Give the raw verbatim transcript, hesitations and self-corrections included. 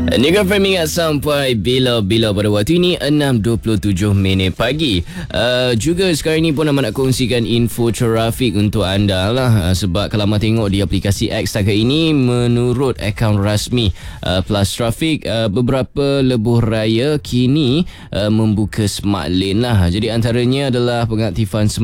Niaga Prime ingat sampai bila-bila pada waktu ini enam dua puluh tujuh minit pagi. Uh, juga sekarang ini pun Amat nak kongsikan info trafik untuk anda lah. Uh, sebab kalau Amat tengok di aplikasi X setakat ini, menurut akaun rasmi uh, Plus Traffic, uh, beberapa lebuh raya kini uh, membuka smart lane lah. Jadi antaranya adalah pengaktifan smart